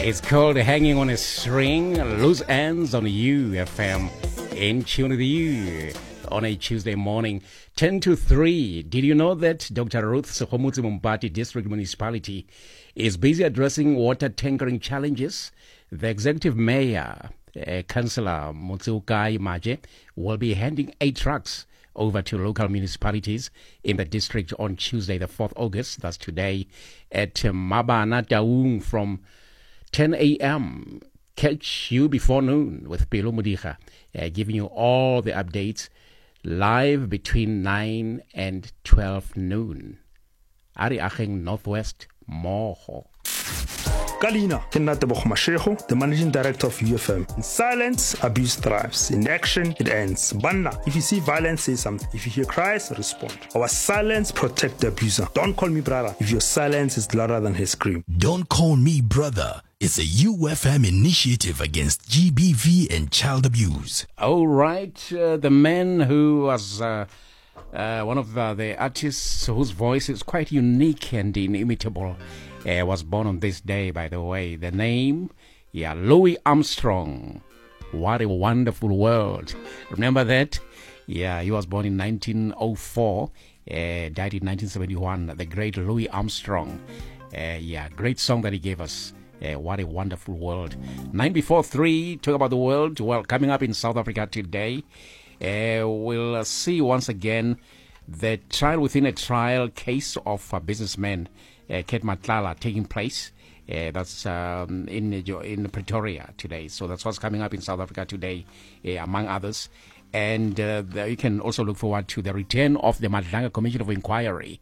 It's called Hanging on a String, Loose Ends on UFM. In tune with you on a Tuesday morning, 10 to 3. Did you know that Dr. Ruth Sohomutsi Mumbati District Municipality is busy addressing water tankering challenges? The executive mayor, Councillor Mutsukai Maje, will be handing 8 trucks over to local municipalities in the district on Tuesday, the 4th August. That's today at Mabana Taung from 10 a.m. Catch you before noon with Pelo Mudicha, giving you all the updates live between 9 and 12 noon. Ari Acheng Northwest Moho. Kalina, Kenatebo Masheho, the managing director of UFM. In silence, abuse thrives. In action, it ends. Banna, if you see violence, say something. If you hear cries, respond. Our silence protect the abuser. Don't call me brother if your silence is louder than his scream. Don't call me brother. It's a UFM initiative against GBV and child abuse. All right, the man who was one of the artists whose voice is quite unique and inimitable was born on this day, by the way. The name, Louis Armstrong. What a wonderful world. Remember that? Yeah, he was born in 1904, died in 1971. The great Louis Armstrong. Great song that he gave us. What a wonderful world. 9:43, talk about the world. Well, coming up in South Africa today, we'll see once again the trial within a trial case of a businessman, Kate Matlala, taking place. That's in Pretoria today. So that's what's coming up in South Africa today, among others. And you can also look forward to the return of the Madlanga Commission of Inquiry,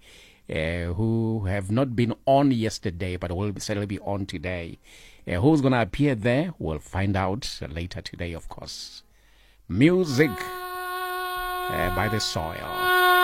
who have not been on yesterday, but will certainly be on today. Who's going to appear there? We'll find out later today, of course. Music by the Soil.